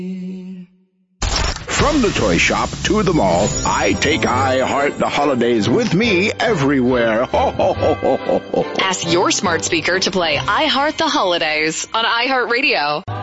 From the toy shop to the mall, I take I Heart the Holidays with me everywhere. Ho, ho, ho, ho, ho, ho. Ask your smart speaker to play I Heart the Holidays on iHeartRadio.